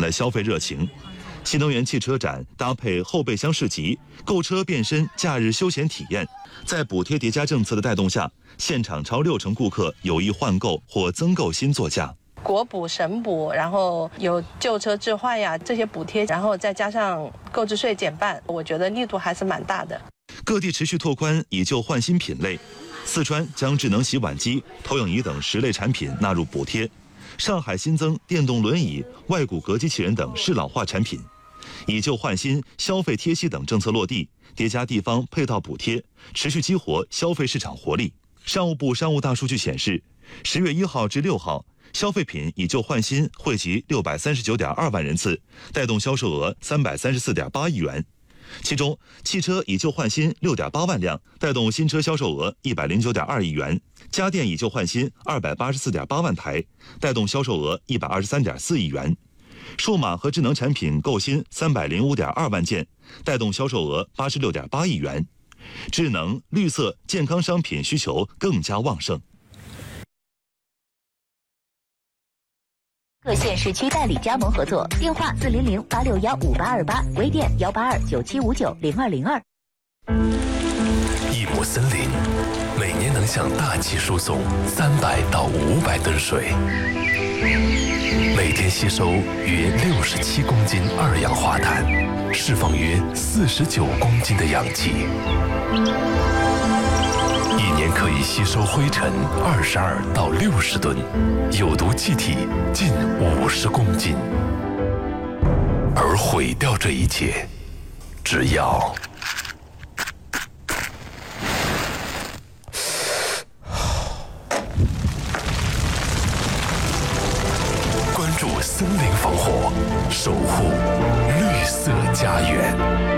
的消费热情。新能源汽车展搭配后备箱市集，购车变身假日休闲体验。在补贴叠加政策的带动下，现场超60%顾客有意换购或增购新座驾。 国补、省补，然后有旧车置换呀这些补贴，然后再加上购置税减半，我觉得力度还是蛮大的。 各地持续拓宽以旧换新品类，四川将智能洗碗机、投影仪等10类产品纳入补贴，上海新增电动轮椅、外骨骼机器人等适老化产品。以旧换新、消费贴息等政策落地，叠加地方配套补贴，持续激活消费市场活力。商务部商务大数据显示，10月1号至6号，消费品以旧换新惠及639.2万人次，带动销售额334.8亿元。其中，汽车以旧换新6.8万辆，带动新车销售额109.2亿元；家电以旧换新284.8万台，带动销售额123.4亿元。数码和智能产品购新305.2万件，带动销售额86.8亿元。智能、绿色、健康商品需求更加旺盛。 各县市区代理加盟合作，电话400-861-5828，微店182-9759-0202。 一亩森林，每年能向大气输送300到500吨水，每天吸收约67公斤二氧化碳，释放约49公斤的氧气，一年可以吸收灰尘22到60吨，有毒气体近50公斤。而毁掉这一切，只要关注森林防火，守护绿色家园。